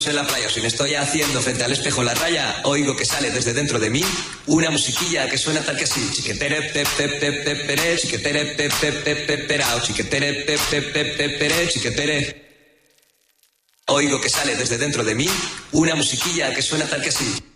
en la playa, o si me estoy haciendo frente al espejo la raya, oigo que sale desde dentro de mí una musiquilla que suena tal que así: chiquetere pep pep pep pep pere, chiquetere pep pep pep pep perao, chiquetere pep pep pep pep pere, chiquetere. Oigo que sale desde dentro de mí una musiquilla que suena tal que así.